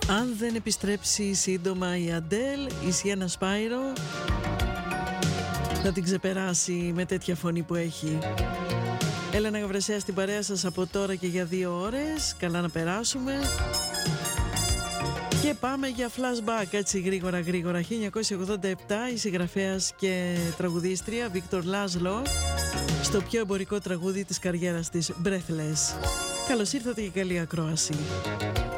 Αν δεν επιστρέψει σύντομα η Αντέλ, η Σιένα Σπάιρο θα την ξεπεράσει με τέτοια φωνή που έχει. Έλενα Γαβρεσέα στην παρέα σας από τώρα και για 2 ώρες. Καλά να περάσουμε. Και πάμε για flashback, έτσι γρήγορα. 1987, η συγγραφέας και τραγουδίστρια Βίκτορ Λάζλο στο πιο εμπορικό τραγούδι της καριέρας της, Breathless. Καλώς ήρθατε και καλή ακρόαση.